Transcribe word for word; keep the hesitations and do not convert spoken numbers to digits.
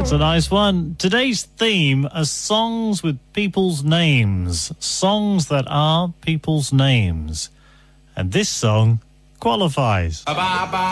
That's a nice one. Today's theme are songs with people's names. Songs that are people's names. And this song qualifies.